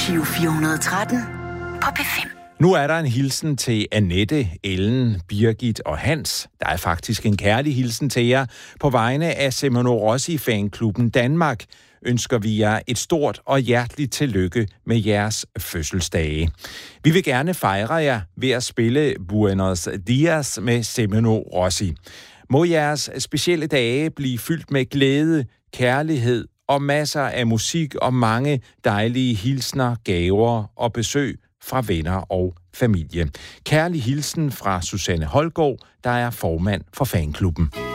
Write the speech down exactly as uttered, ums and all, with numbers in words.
Giro fire hundrede og tretten på P fem. Nu er der en hilsen til Annette, Ellen, Birgit og Hans. Der er faktisk en kærlig hilsen til jer. På vegne af Semino Rossi-fanklubben Danmark ønsker vi jer et stort og hjerteligt tillykke med jeres fødselsdage. Vi vil gerne fejre jer ved at spille Buenos Dias med Semino Rossi. Må jeres specielle dage blive fyldt med glæde, kærlighed og masser af musik og mange dejlige hilsner, gaver og besøg fra venner og familie. Kærlig hilsen fra Susanne Holgaard, der er formand for fanklubben.